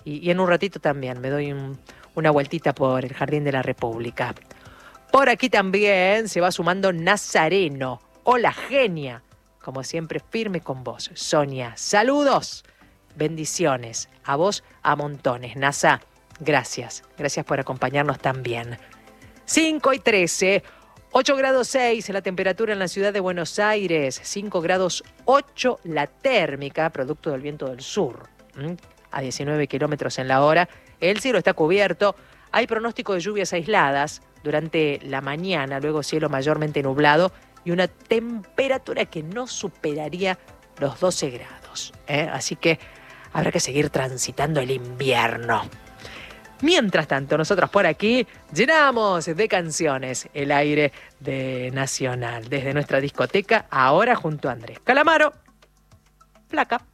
y en un ratito también me doy una vueltita por el Jardín de la República. Por aquí también se va sumando Nazareno. Hola, genia. Como siempre, firme con vos, Sonia. Saludos. Bendiciones. A vos a montones. Nasa, gracias. Gracias por acompañarnos también. 5:13. 8 grados 6 la temperatura en la ciudad de Buenos Aires. 5 grados 8 la térmica, producto del viento del sur. A 19 kilómetros en la hora. El cielo está cubierto. Hay pronóstico de lluvias aisladas durante la mañana, luego cielo mayormente nublado y una temperatura que no superaría los 12 grados. Así que habrá que seguir transitando el invierno. Mientras tanto, nosotros por aquí llenamos de canciones el aire de Nacional desde nuestra discoteca, ahora junto a Andrés Calamaro. Placa.